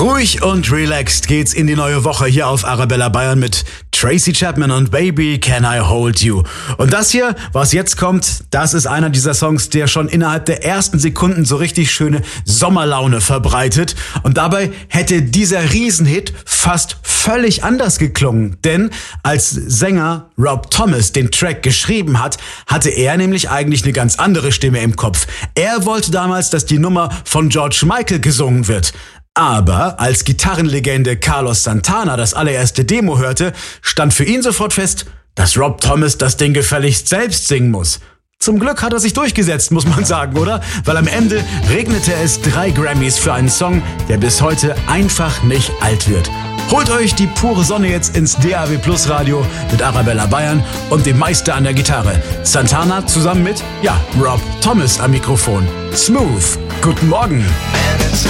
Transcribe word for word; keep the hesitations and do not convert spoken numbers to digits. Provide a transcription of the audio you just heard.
Ruhig und relaxed geht's in die neue Woche hier auf Arabella Bayern mit Tracy Chapman und Baby Can I Hold You. Und das hier, was jetzt kommt, das ist einer dieser Songs, der schon innerhalb der ersten Sekunden so richtig schöne Sommerlaune verbreitet. Und dabei hätte dieser Riesenhit fast völlig anders geklungen. Denn als Sänger Rob Thomas den Track geschrieben hat, hatte er nämlich eigentlich eine ganz andere Stimme im Kopf. Er wollte damals, dass die Nummer von George Michael gesungen wird. Aber als Gitarrenlegende Carlos Santana das allererste Demo hörte, stand für ihn sofort fest, dass Rob Thomas das Ding gefälligst selbst singen muss. Zum Glück hat er sich durchgesetzt, muss man sagen, oder? Weil am Ende regnete es drei Grammys für einen Song, der bis heute einfach nicht alt wird. Holt euch die pure Sonne jetzt ins D A W Plus Radio mit Arabella Bayern und dem Meister an der Gitarre. Santana zusammen mit, ja, Rob Thomas am Mikrofon. Smooth. Guten Morgen. And it's